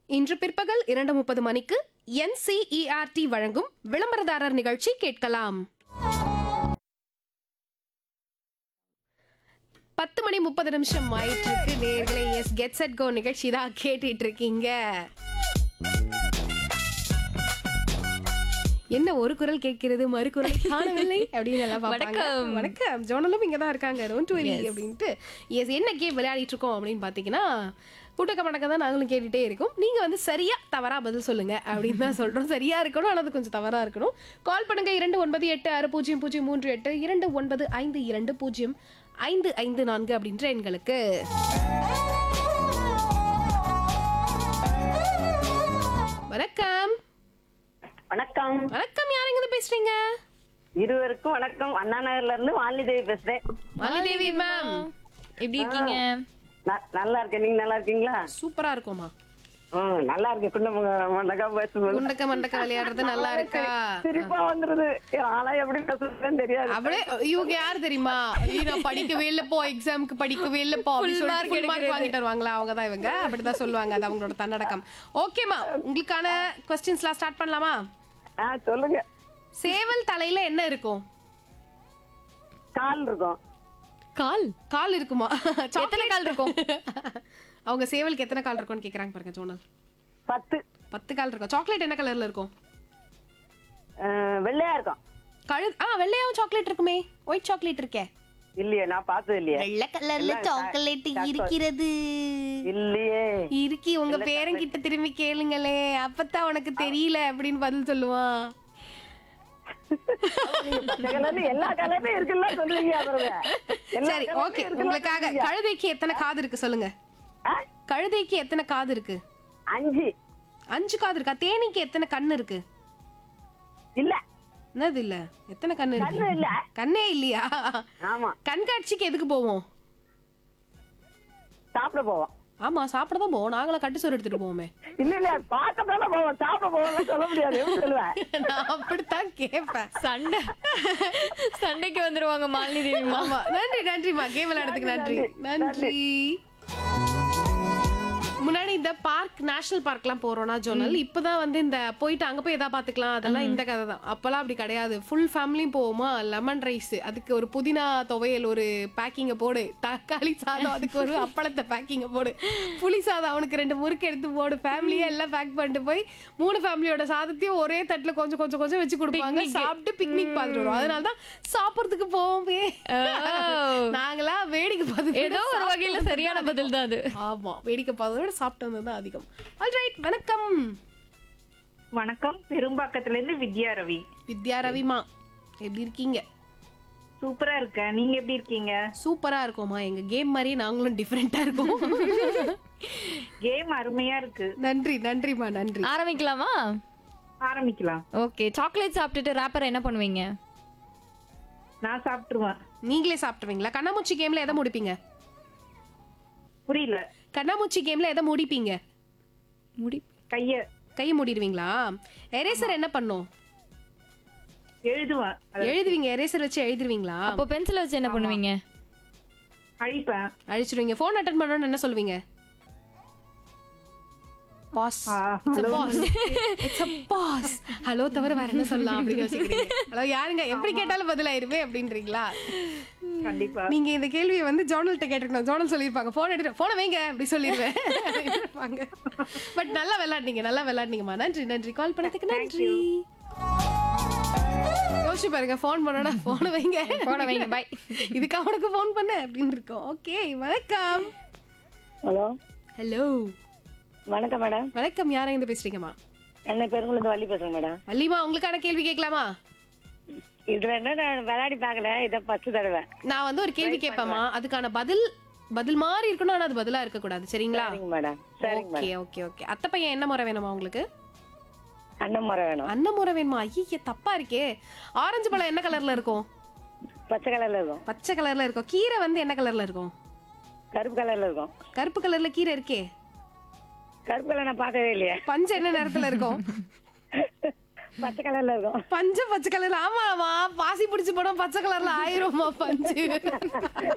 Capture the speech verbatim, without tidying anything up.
இன்று பிற்பகல் இரண்டு முப்பது மணிக்கு N C E R D வழங்கும் விளம்பரதாரர் நிகழ்ச்சி கேட்கலாம். பத்து மணி முப்பது நிமிஷம் ஆயிட்டு இருக்கு நேர்களே. எஸ் கெட் செட் கோ நிகழ்ச்சி தான் கேட்டுட்டு இருக்கீங்க. என்ன ஒரு குரல் கேட்கிறது மறு குரல் காணவில்லை அப்படின்னு எல்லாம் பார்ப்பாங்க. வணக்கம் ஜோனலும் இங்க தான் இருக்காங்க டோன்ட் வரி அப்படின்ட்டு. எஸ் என்ன கேம் விளையாடிட்டு இருக்கோம் அப்படின்னு பார்த்தீங்கன்னா கூட்டக்க மடக்க தான் நாங்களும் கேட்டுட்டே இருக்கோம். நீங்க வந்து சரியா தவறா பதில் சொல்லுங்க அப்படின்னு தான் சொல்றோம். சரியா இருக்கணும் ஆனால் அது கொஞ்சம் தவறா இருக்கணும். கால் பண்ணுங்க இரண்டு ஒன்பது எட்டு ஆறு பூஜ்ஜியம் பூஜ்ஜியம் மூன்று எட்டு இரண்டு ஒன்பது ஐந்து இரண்டு பூஜ்ஜியம் ஐந்து ஐந்து நான்கு அப்படின்ற எண்களுக்கு. வணக்கம். வணக்கம் வணக்கம் யாருங்க பேசுறீங்க? இருவருக்கும் வணக்கம். அண்ணா நகர்ல இருந்து வாலிதேவி பேசுறேன். வாலிதேவி மேம் எப்படி இருக்கீங்க? ந- நல்லா இருக்கேன். நீங்க நல்லா இருக்கீங்களா? சூப்பரா இருக்கோமா. ம், நல்லா இருக்கு. குண்ட மண்டக்கா பேசும்போது குண்டக்க மண்டக்க விளையாடுறது நல்லா இருக்கா? சிரிப்பா வந்துருது. ஆனா எப்படி பேசுறதுன்னு தெரியாது. அப்படியே இவங்க யாரு தெரியுமா? ஐயோ, நான் படிக்கவே இல்ல போ, எக்ஸாமுக்கு படிக்கவே இல்ல போ அப்படி சொல்லிட்டு full mark வாங்கிட்டு வருவாங்களா அவங்க தான் இவங்க. அப்படிதான் சொல்லுவாங்க. அது அவங்களோட தன்னடக்கம். ஓகேமா, உங்களுக்கான क्वेश्चंसலாம் ஸ்டார்ட் பண்ணலாமா? ஆ, சொல்லுங்க. சேவல் தலையில என்ன இருக்கும்? கால் இருக்கும். கால் கால் இருக்குமா? எத்தனை கால் இருக்கும்? அவங்க சேவலுக்கு எத்தனை கால் இருக்கும்னு கேக்குறாங்க பாருங்க ஜோனல். பத்து. பத்து கால் இருக்கும். சாக்லேட் என்ன கலர்ல இருக்கும்? ஆ, வெள்ளையா இருக்கும். கழு ஆ வெள்ளையாவும் சாக்லேட் இருக்குமே. ஒயிட் சாக்லேட் இருக்கே. இல்லையே, நான் பார்த்தது இல்லையே. வெள்ளை கலர்ல சாக்லேட் இருக்கிறது. இல்லையே. இருக்கி உங்க பேரங்கிட்ட திரும்பி கேளுங்களே, அப்பதான் உனக்கு தெரியல அப்படின்னு பதில் சொல்லுவான். பச்சை கலர்ல எல்லா கலர்லயும் இருக்குல்ல சொல்றீங்க. அப்புறம் எல்லா சரி கலர்லயும் ஓகே, இருக்குல்ல உங்களுக்காக சொல்றீங்க. கழுதைக்கு எத்தனை காது இருக்கு சொல்லுங்க. ஆ? கழுதைக்கு எத்தனை காது இருக்கு? அஞ்சு. அஞ்சு காது இருக்கா? தேனிக்கு எத்தனை கண்ணு இருக்கு? இல்ல, என்னது இல்ல? எத்தனை கண்ணு கண்ணு இருக்கு? இல்ல. கண்ணே இல்லையா? ஆமா, கண்காட்சிக்கு எதுக்கு போவோம்? சாப்பிட போவோம். ஆமா சாப்பிட தான் போவோம். நாங்களும் கட்டு சோறு எடுத்துட்டு போவோமே. இல்ல இல்ல, பார்க்கத்தானே போவோம். சாப்பிட போவோம் சொல்ல முடியாது. எப்படி சொல்லுவேன்? நான் அப்படித்தான் கேட்பேன். சண்டை சண்டைக்கு வந்துருவாங்க மாலினி தேவிமா. ஆமா, நன்றி நன்றிமா. கேம் விளையாடுறதுக்கு நன்றி நன்றி. முன்னாடி இந்த பார்க் நேஷனல் பார்க்லாம் போறோம்னா ஜோனல், இப்பதான் வந்து இந்த போயிட்டு அங்க போய் எதா பாத்துக்கலாம் அதெல்லாம் இந்த கதை தான். அப்பெல்லாம் அப்படி கிடையாது. ஃபுல் ஃபேமிலியும் போவோமா. லெமன் ரைஸ், அதுக்கு ஒரு புதினா துவையல், ஒரு பேக்கிங்க போடு, தக்காளி சாதம், அதுக்கு ஒரு அப்பளத்தை பேக்கிங்க போடு, புளி சாதம் அவனுக்கு ரெண்டு முறுக்கு எடுத்து போடு, ஃபேமிலியா எல்லாம் பேக் பண்ணிட்டு போய் மூணு ஃபேமிலியோட சாதத்தையும் ஒரே தட்டுல கொஞ்சம் கொஞ்சம் கொஞ்சம் வச்சு கொடுப்பாங்க. சாப்பிட்டு பிக்னிக் பார்த்துட்டு வருவோம். அதனாலதான் சாப்பிடறதுக்கு போவோமே. நாங்களா வேடிக்கை பார்த்து ஏதோ ஒரு வகையில சரியான பதில் தான் அது. ஆமா, வேடிக்கை பார்த்ததை விட சாப்பிட்டு வந்தது அதிகம். ஆல்ரைட், வணக்கம். வணக்கம். பெரும்பாக்கத்துல இருந்து வித்யா ரவி. வித்யா ரவிமா, எப்படி இருக்கீங்க? சூப்பரா இருக்கேன். நீங்க எப்படி இருக்கீங்க? சூப்பரா இருக்கோமா. எங்க கேம் மாதிரியே நாங்களும் டிஃபரெண்டா இருக்கோம். கேம் அருமையா இருக்கு. நன்றி நன்றிமா நன்றி. ஆரம்பிக்கலாமா? ஆரம்பிக்கலாம். ஓகே. சாக்லேட் சாப்பிட்டுட்டு ரேப்பர் என்ன பண்ணுவீங்க? நான் சாப்பிட்டுருவேன். நீங்களே சாப்பிட்டுவீங்களா? கண்ணாமூச்சி கேம்ல எதை முடிப்பீங்க? புரியல. கண்ணாமூச்சி கேம்ல எதை முடிப்பீங்க? முடி கைய கையை மூடிடுவீங்களா? எரேசர் என்ன பண்ணும்? எழுதுவேன். அத எழுதுவீங்க. எரேசர் வச்சு எழுதுவீங்களா? அப்போ பென்சில் வச்சு என்ன பண்ணுவீங்க? அழிப்பேன். அழிச்சிடுவீங்க. போன் அட்டன் பண்ணணும்னு என்ன சொல்லுவீங்க? Pass. Ah, It's a hello. boss. It's a boss. Hello தவிர வேற என்ன சொல்லலாம் அப்படின்னு யோசிக்கிறீங்க. ஹலோ யாருங்க, எப்படி கேட்டாலும் பதிலாயிருமே அப்படின்றீங்களா? கண்டிப்பா. நீங்க இந்த கேள்வியை வந்து ஜோனல்ட்ட கேட்டிருக்கணும். ஜோனல் சொல்லியிருப்பாங்க போன் எடுத்து போனை வைங்க அப்படி சொல்லிடுவேன். பட் நல்லா விளையாடுனீங்க, நல்லா விளையாடுனீங்கம்மா. நன்றி நன்றி. கால் பண்ணதுக்கு நன்றி. யோசிச்சு பாருங்க, போன் பண்ணோட போனை வைங்க, போன வைங்க, பை. இதுக்கு அவனுக்கு போன் பண்ண அப்படின்னு இருக்கோம். ஓகே, வணக்கம். ஹலோ. ஹலோ வணக்கம் மேடம். வணக்கம். யாரை இருந்து பேசுறீங்கம்மா? என்ன பெருங்குளத்து வள்ளி பேசுறேன் மேடம். வள்ளிமா, உங்களுக்கான கேள்வி கேட்கலாமா? இதுல என்ன, நான் விளையாடி பாக்கல. இத பத்து தடவை. நான் வந்து ஒரு கேள்வி கேட்பேம்மா, அதுக்கான பதில் பதில் மாதிரி இருக்கணும், ஆனா அது பதிலா இருக்க கூடாது. சரிங்களா? சரிங்க மேடம். சரிங்க ஓகே மேடம். Okay okay. அத்தை பையன் என்ன முறை வேணுமா உங்களுக்கு? அண்ணன் முறை வேணும். அண்ணன் முறை வேணுமா? ஐயே தப்பா இருக்கே. ஆரஞ்சு பழம் என்ன கலர்ல இருக்கும்? பச்சை கலர்ல இருக்கும். பச்சை கலர்ல இருக்கும். கீரை வந்து என்ன கலர்ல இருக்கும்? கருப்பு கலர்ல இருக்கும். கருப்பு கலர்ல கீரை இருக்கே. கருப்பு கலர் நான் பார்க்கவே இல்லையே. பஞ்சு என்ன நிறத்துல இருக்கும்? பச்சை கலர்ல இருக்கும். பஞ்சு பச்சை கலர்ல. ஆமாமா, பாசி பிடிச்சு போடும் பச்சை கலர்ல ஆயிருமா பஞ்சு.